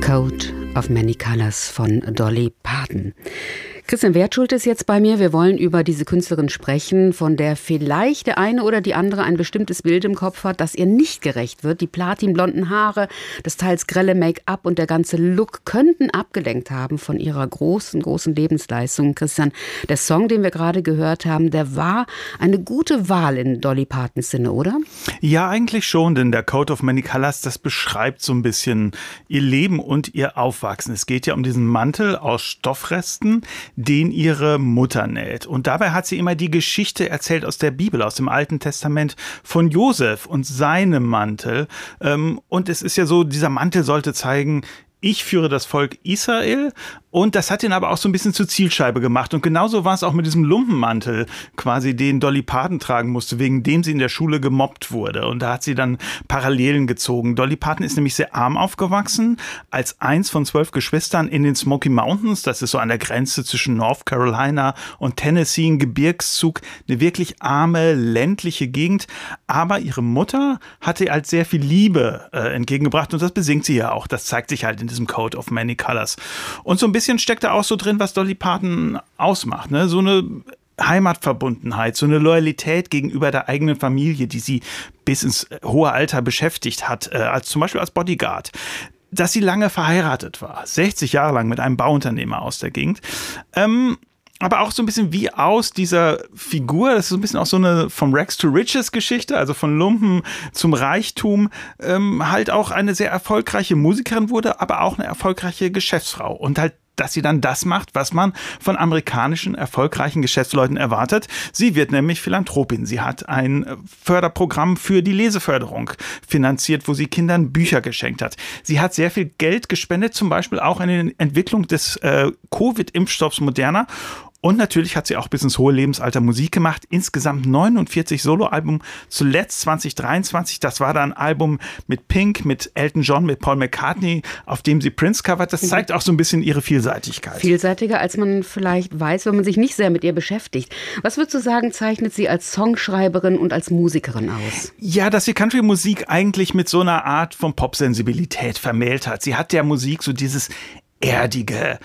Coat of Many Colors von Dolly Parton. Christian Wertschulte ist jetzt bei mir. Wir wollen über diese Künstlerin sprechen, von der vielleicht der eine oder die andere ein bestimmtes Bild im Kopf hat, das ihr nicht gerecht wird. Die platinblonden Haare, das teils grelle Make-up und der ganze Look könnten abgelenkt haben von ihrer großen Lebensleistung. Christian, der Song, den wir gerade gehört haben, der war eine gute Wahl in Dolly Partons Sinne, oder? Ja, eigentlich schon, denn der Coat of Many Colors, das beschreibt so ein bisschen ihr Leben und ihr Aufwachsen. Es geht ja um diesen Mantel aus Stoffresten, den ihre Mutter näht. Und dabei hat sie immer die Geschichte erzählt aus der Bibel, aus dem Alten Testament von Josef und seinem Mantel. Und es ist ja so, dieser Mantel sollte zeigen, ich führe das Volk Israel, und das hat ihn aber auch so ein bisschen zur Zielscheibe gemacht. Und genauso war es auch mit diesem Lumpenmantel, quasi den Dolly Parton tragen musste, wegen dem sie in der Schule gemobbt wurde. Und da hat sie dann Parallelen gezogen. Dolly Parton ist nämlich sehr arm aufgewachsen, als eins von 12 Geschwistern in den Smoky Mountains. Das ist so an der Grenze zwischen North Carolina und Tennessee, ein Gebirgszug, eine wirklich arme, ländliche Gegend. Aber ihre Mutter hatte ihr halt sehr viel Liebe entgegengebracht, und das besingt sie ja auch. Das zeigt sich halt in diesem Coat of Many Colors. Und so ein bisschen steckt da auch so drin, was Dolly Parton ausmacht, ne? So eine Heimatverbundenheit, so eine Loyalität gegenüber der eigenen Familie, die sie bis ins hohe Alter beschäftigt hat, zum Beispiel als Bodyguard. Dass sie lange verheiratet war, 60 Jahre lang mit einem Bauunternehmer aus der Gegend. Aber auch so ein bisschen wie aus dieser Figur, das ist so ein bisschen auch so eine vom Rags to Riches Geschichte, also von Lumpen zum Reichtum, halt auch eine sehr erfolgreiche Musikerin wurde, aber auch eine erfolgreiche Geschäftsfrau. Und halt, dass sie dann das macht, was man von amerikanischen erfolgreichen Geschäftsleuten erwartet. Sie wird nämlich Philanthropin. Sie hat ein Förderprogramm für die Leseförderung finanziert, wo sie Kindern Bücher geschenkt hat. Sie hat sehr viel Geld gespendet, zum Beispiel auch in die Entwicklung des Covid-Impfstoffs Moderna. Und natürlich hat sie auch bis ins hohe Lebensalter Musik gemacht. Insgesamt 49 Soloalben, zuletzt 2023. Das war dann ein Album mit Pink, mit Elton John, mit Paul McCartney, auf dem sie Prince covert. Das zeigt auch so ein bisschen ihre Vielseitigkeit. Vielseitiger, als man vielleicht weiß, wenn man sich nicht sehr mit ihr beschäftigt. Was würdest du sagen, zeichnet sie als Songschreiberin und als Musikerin aus? Ja, dass sie Country-Musik eigentlich mit so einer Art von Popsensibilität vermählt hat. Sie hat der Musik so dieses erdige,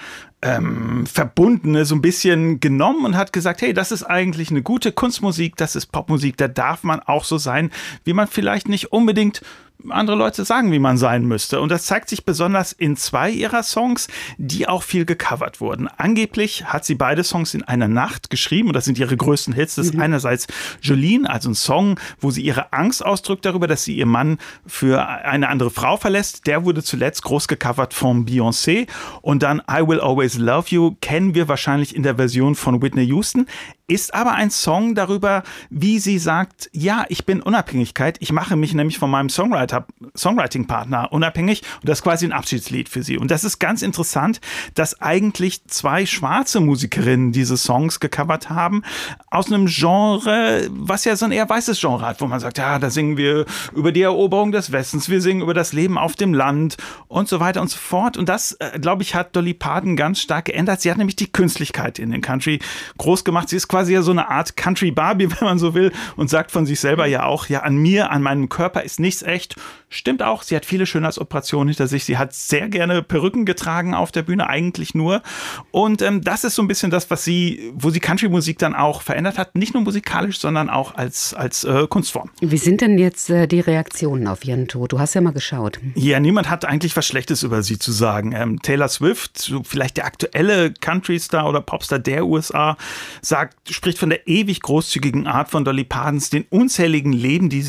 Verbundene so ein bisschen genommen und hat gesagt, hey, das ist eigentlich eine gute Kunstmusik, das ist Popmusik, da darf man auch so sein, wie man vielleicht nicht unbedingt andere Leute sagen, wie man sein müsste. Und das zeigt sich besonders in 2 ihrer Songs, die auch viel gecovert wurden. Angeblich hat sie beide Songs in einer Nacht geschrieben, und das sind ihre größten Hits. Das ist einerseits Jolene, also ein Song, wo sie ihre Angst ausdrückt darüber, dass sie ihr Mann für eine andere Frau verlässt. Der wurde zuletzt groß gecovert von Beyoncé. Und dann I Will Always Love You kennen wir wahrscheinlich in der Version von Whitney Houston. Ist aber ein Song darüber, wie sie sagt, ja, ich bin Unabhängigkeit. Ich mache mich nämlich von meinem Songwriting-Partner unabhängig. Und das ist quasi ein Abschiedslied für sie. Und das ist ganz interessant, dass eigentlich 2 schwarze Musikerinnen diese Songs gecovert haben. Aus einem Genre, was ja so ein eher weißes Genre hat, wo man sagt, ja, da singen wir über die Eroberung des Westens, wir singen über das Leben auf dem Land und so weiter und so fort. Und das, glaube ich, hat Dolly Parton ganz stark geändert. Sie hat nämlich die Künstlichkeit in den Country groß gemacht. Sie ist quasi ja so eine Art Country Barbie, wenn man so will, und sagt von sich selber ja auch, ja, an mir, an meinem Körper ist nichts echt. Stimmt auch, sie hat viele Schönheitsoperationen hinter sich. Sie hat sehr gerne Perücken getragen auf der Bühne, eigentlich nur. Und das ist so ein bisschen das, wo sie Country-Musik dann auch verändert hat. Nicht nur musikalisch, sondern auch als Kunstform. Wie sind denn jetzt die Reaktionen auf ihren Tod? Du hast ja mal geschaut. Ja, niemand hat eigentlich was Schlechtes über sie zu sagen. Taylor Swift, so vielleicht der aktuelle Country-Star oder Popstar der USA, spricht von der ewig großzügigen Art von Dolly Partons, den unzähligen Leben, die